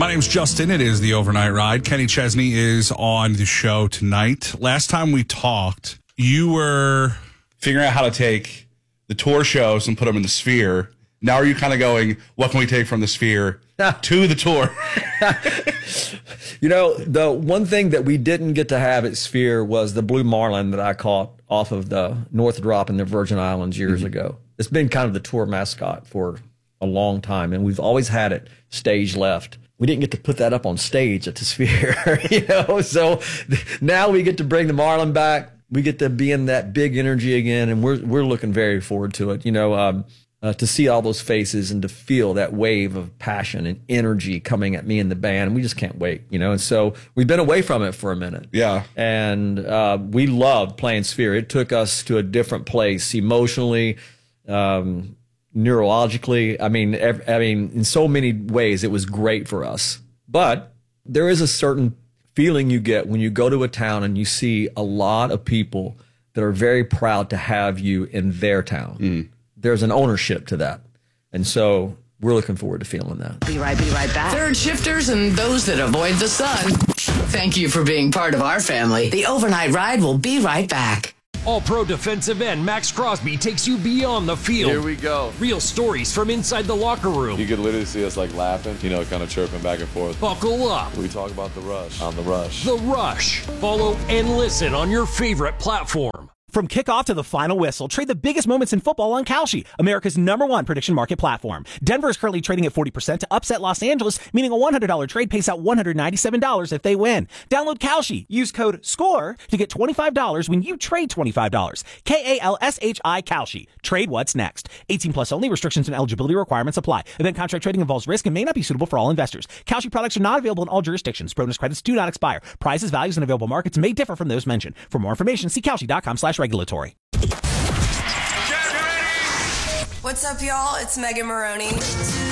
My name's Justin. It is the Overnight Ride. Kenny Chesney is on the show tonight. Last time we talked, you were figuring out how to take the tour shows and put them in the Sphere. Now are you kind of going, what can we take from the Sphere to the tour? You know, the one thing that we didn't get to have at Sphere was the blue marlin that I caught off of the North Drop in the Virgin Islands years ago. It's been kind of the tour mascot for a long time, and we've always had it stage left. We didn't get to put that up on stage at the Sphere, you know. So now we get to bring the marlin back. We get to be in that big energy again, and we're looking very forward to it. You know, to see all those faces and to feel that wave of passion and energy coming at me and the band, and we just can't wait. You know, and so we've been away from it for a minute. Yeah, and we loved playing Sphere. It took us to a different place emotionally. Neurologically, I mean, in so many ways, it was great for us. But there is a certain feeling you get when you go to a town and you see a lot of people that are very proud to have you in their town. There's an ownership to that. And so we're looking forward to feeling that. Be right back. Third shifters and those that avoid the sun. Thank you for being part of our family. The Overnight Ride will be right back. All-Pro defensive end Max Crosby takes you beyond the field. Here we go. Real stories from inside the locker room. You could literally see us like laughing, you know, kind of chirping back and forth. Buckle up. We talk about The Rush on The Rush. The Rush. Follow and listen on your favorite platform. From kickoff to the final whistle, trade the biggest moments in football on Kalshi, America's #1 prediction market platform. Denver is currently trading at 40% to upset Los Angeles, meaning a $100 trade pays out $197 if they win. Download Kalshi. Use code SCORE to get $25 when you trade $25. KALSHI Kalshi. Trade what's next. 18 plus only. Restrictions and eligibility requirements apply. Event contract trading involves risk and may not be suitable for all investors. Kalshi products are not available in all jurisdictions. Bonus credits do not expire. Prices, values, and available markets may differ from those mentioned. For more information, see Kalshi.com/regulatory. What's up, y'all? It's Megan Maroney.